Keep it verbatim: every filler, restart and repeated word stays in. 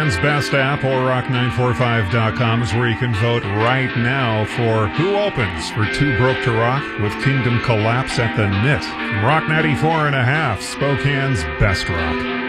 Best app or rock nine forty-five dot com is where you can vote right now for who opens for Too Broke to Rock with Kingdom Collapse at the Knit. Rock ninety-four and a half, Spokane's best rock.